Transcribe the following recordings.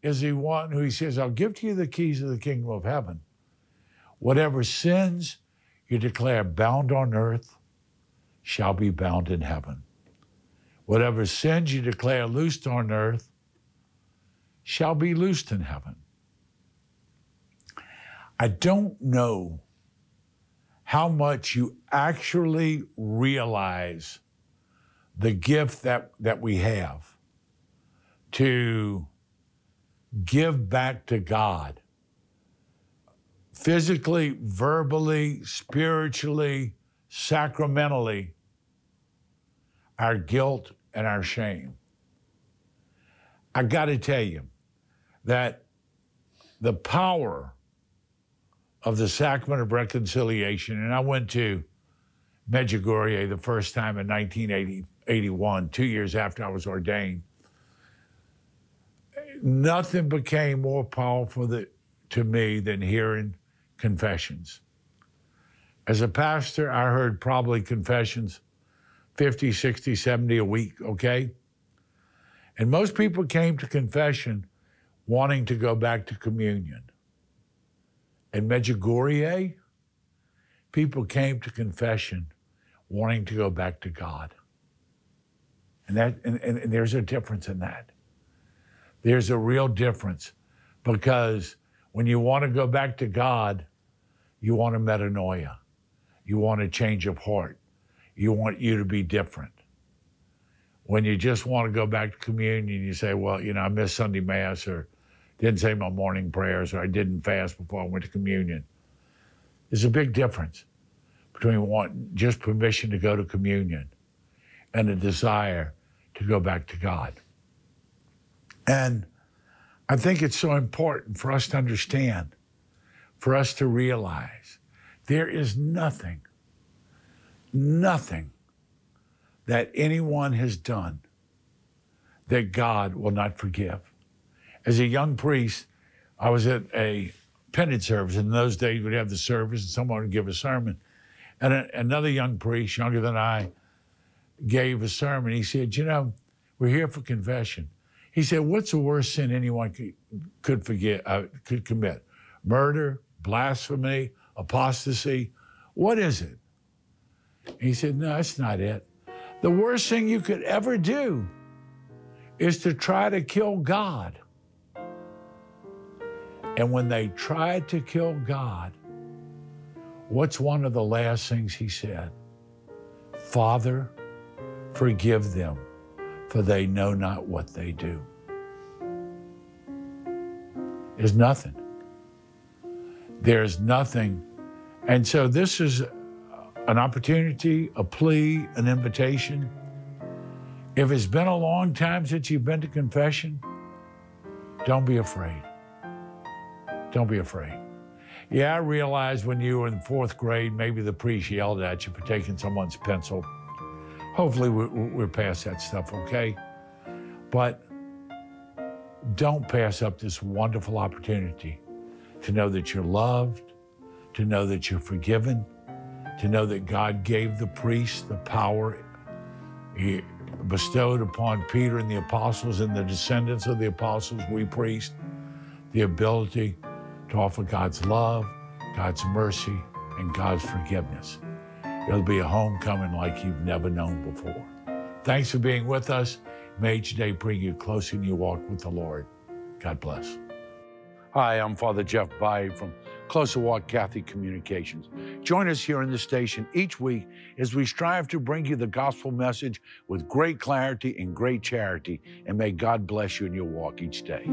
is the one who he says, I'll give to you the keys of the kingdom of heaven. Whatever sins you declare bound on earth shall be bound in heaven. Whatever sins you declare loosed on earth shall be loosed in heaven. I don't know how much you actually realize the gift that we have to give back to God, physically, verbally, spiritually, sacramentally, our guilt and our shame. I got to tell you that the power of the sacrament of reconciliation, and I went to Medjugorje the first time in 1981, 2 years after I was ordained. Nothing became more powerful to me than hearing confessions. As a pastor, I heard probably confessions 50, 60, 70 a week, okay? And most people came to confession wanting to go back to communion. In Medjugorje, people came to confession wanting to go back to God. And there's a difference in that. There's a real difference, because when you want to go back to God, you want a metanoia. You want a change of heart. You want you to be different. When you just want to go back to communion, you say, well, I missed Sunday Mass, or didn't say my morning prayers, or I didn't fast before I went to communion. There's a big difference between wanting just permission to go to communion and a desire to go back to God. And I think it's so important for us to understand, for us to realize there is nothing that anyone has done that God will not forgive. As a young priest, I was at a penance service. In those days, we'd have the service and someone would give a sermon. And another young priest, younger than I, gave a sermon. He said, we're here for confession. He said, what's the worst sin anyone could commit? Murder, blasphemy, apostasy? What is it? And he said, no, that's not it. The worst thing you could ever do is to try to kill God. And when they tried to kill God, what's one of the last things he said? Father, forgive them, for they know not what they do. There's nothing. There's nothing. And so this is an opportunity, a plea, an invitation. If it's been a long time since you've been to confession, don't be afraid. Don't be afraid. Yeah, I realized when you were in fourth grade, maybe the priest yelled at you for taking someone's pencil. Hopefully we're past that stuff, okay? But don't pass up this wonderful opportunity to know that you're loved, to know that you're forgiven, to know that God gave the priest the power He bestowed upon Peter and the apostles and the descendants of the apostles, we priests, the ability to offer God's love, God's mercy, and God's forgiveness. It'll be a homecoming like you've never known before. Thanks for being with us. May each day bring you closer in your walk with the Lord. God bless. Hi, I'm Father Jeff Bai from Closer Walk Catholic Communications. Join us here on this station each week as we strive to bring you the gospel message with great clarity and great charity, and may God bless you in your walk each day.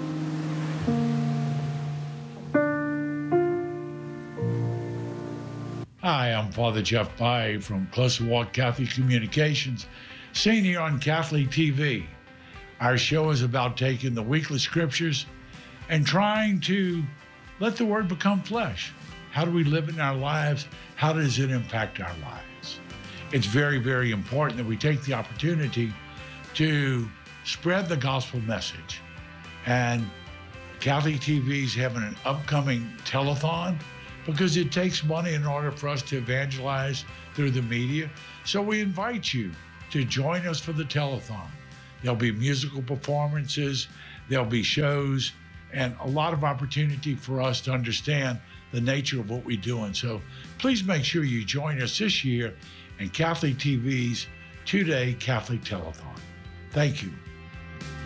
Hi, I'm Father Jeff Bai from Closer Walk Catholic Communications, seen here on Catholic TV. Our show is about taking the weekly scriptures and trying to let the Word become flesh. How do we live in our lives? How does it impact our lives? It's very, very important that we take the opportunity to spread the gospel message. And Catholic TV is having an upcoming telethon because it takes money in order for us to evangelize through the media. So we invite you to join us for the telethon. There'll be musical performances, There'll be shows and a lot of opportunity for us to understand the nature of what we do. And so please make sure you join us this year in Catholic TV's 2-day Catholic Telethon. Thank you.